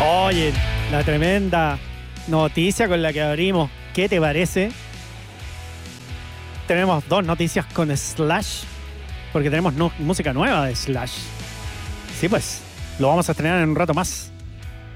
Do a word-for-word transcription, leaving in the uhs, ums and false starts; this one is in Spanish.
Oye, la tremenda noticia con la que abrimos. ¿Qué te parece? Tenemos dos noticias con Slash, porque tenemos no- música nueva de Slash. Sí, pues, lo vamos a estrenar en un rato más.